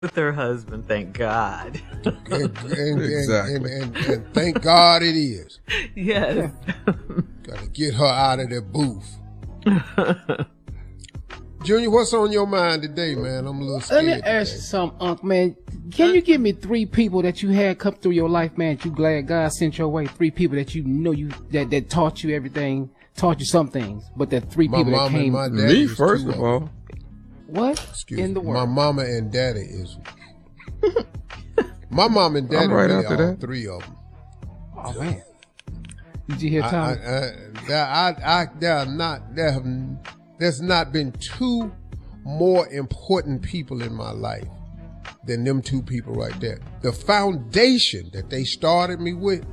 with her husband, thank God. Exactly. And thank God it is. Yes. Gotta get her out of that booth. Junior, what's on your mind today, man? I'm a little scared. Let me ask you something, Unc, man. Can you give me 3 people that you had come through your life, man, that you glad God sent your way? 3 people that you know that taught you everything, taught you some things, but that 3 people that came. Me, first of all. What? Excuse me. My mama and daddy is. My mom and daddy right really after all that. 3 of them. Oh, man. Did you hear Tommy? There's not been 2 more important people in my life than them 2 people right there. The foundation that they started me with,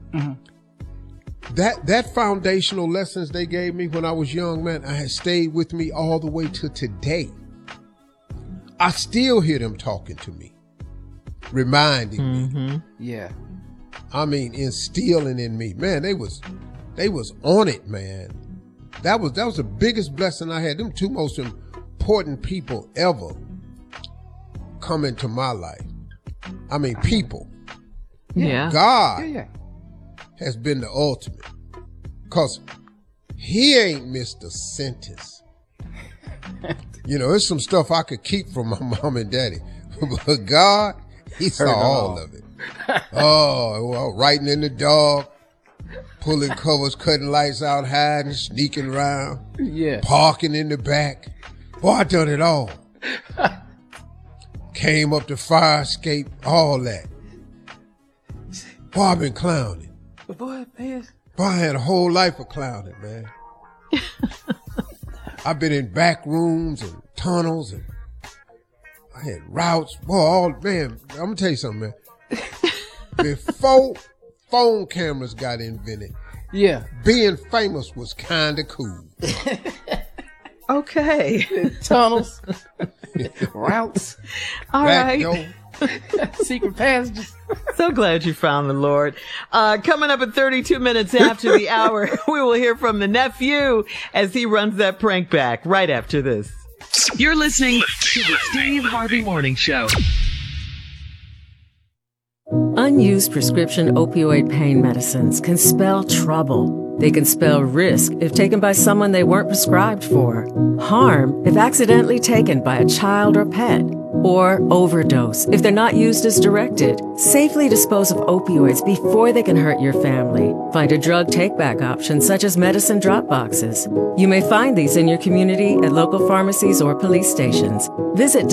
that foundational lessons they gave me when I was young, man, I had stayed with me all the way to today. I still hear them talking to me, reminding me. Yeah. I mean, instilling in me. Man, they was on it, man. That was the biggest blessing I had. Them 2 most important people ever come into my life. I mean, people. Yeah. God has been the ultimate. Because he ain't missed a sentence. You know, there's some stuff I could keep from my mom and daddy. But God, he saw all of it. Oh, well, writing in the dark, pulling covers, cutting lights out, hiding, sneaking around, parking in the back. Boy, I done it all. Came up the fire escape, all that. Boy, I been clowning. Boy, I had a whole life of clowning, man. I've been in back rooms and tunnels, and I had routes. Boy, man, I'm gonna tell you something, man. Before phone cameras got invented, being famous was kind of cool. Okay. Tunnels, routes, all right. Secret passages. So glad you found the Lord. Coming up at 32 minutes after the hour, we will hear from the nephew as he runs that prank back right after this. You're listening to the Steve Harvey Morning Show. Unused prescription opioid pain medicines can spell trouble. They can spell risk if taken by someone they weren't prescribed for, harm if accidentally taken by a child or pet, or overdose if they're not used as directed. Safely dispose of opioids before they can hurt your family. Find a drug take-back option such as medicine drop boxes. You may find these in your community at local pharmacies or police stations. Visit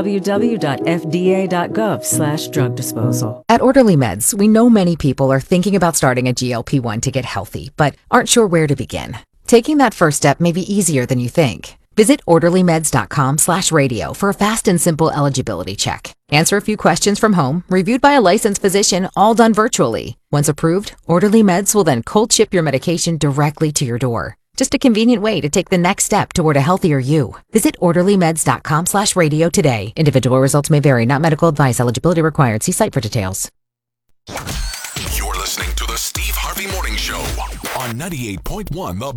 www.fda.gov/drug disposal. At Orderly Meds, we know many people are thinking about starting a GLP-1 to get healthy, but aren't sure where to begin. Taking that first step may be easier than you think. Visit orderlymeds.com/radio for a fast and simple eligibility check. Answer a few questions from home, reviewed by a licensed physician, all done virtually. Once approved, Orderly Meds will then cold ship your medication directly to your door. Just a convenient way to take the next step toward a healthier you. Visit orderlymeds.com/radio today. Individual results may vary, not medical advice. Eligibility required. See site for details. You're listening to the Steve Harvey Morning Show on 98.1 The